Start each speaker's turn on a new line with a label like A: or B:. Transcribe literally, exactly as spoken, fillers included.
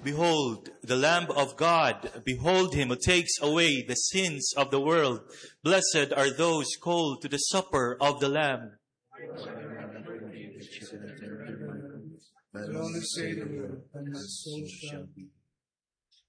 A: Behold, the Lamb of God. Behold him who takes away the sins of the world. Blessed are those called to the supper of the Lamb.
B: But only say the word, and my soul shall be